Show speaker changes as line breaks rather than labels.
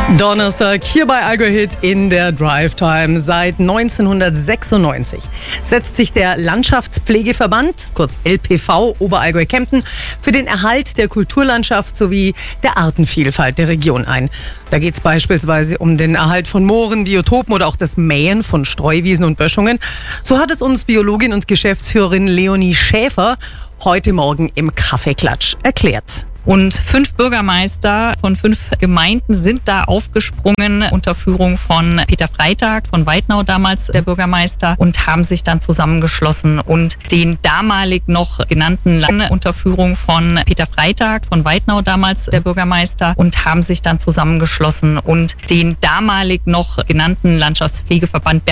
Donnerstag hier bei Allgäu Hit in der Drive Time. Seit 1996 setzt sich der Landschaftspflegeverband, kurz LPV Oberallgäu-Kempten, für den Erhalt der Kulturlandschaft sowie der Artenvielfalt der Region ein. Da geht es beispielsweise um den Erhalt von Mooren, Biotopen oder auch das Mähen von Streuwiesen und Böschungen. So hat es uns Biologin und Geschäftsführerin Leonie Schäfer heute Morgen im Kaffeeklatsch erklärt.
Und 5 Bürgermeister von 5 Gemeinden sind da aufgesprungen unter Führung von Peter Freitag von Weidnau, damals der Bürgermeister, und haben sich dann zusammengeschlossen und den damalig noch genannten unter Führung von Peter Freitag von Weidnau, damals der Bürgermeister, und haben sich dann zusammengeschlossen und den damalig noch genannten Landschaftspflegeverband